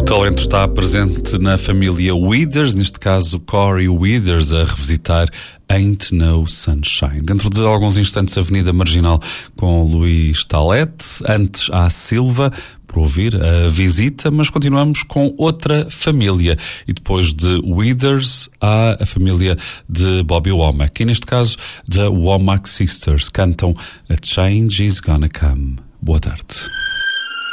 talento está presente na família Withers, neste caso Corey Withers, a revisitar Ain't No Sunshine. Dentro de alguns instantes, Avenida Marginal com Luís Talete. Antes, há Silva, por ouvir a visita, mas continuamos com outra família. E depois de Withers, há a família de Bobby Womack. E neste caso, The Womack Sisters cantam A Change Is Gonna Come. Boa tarde.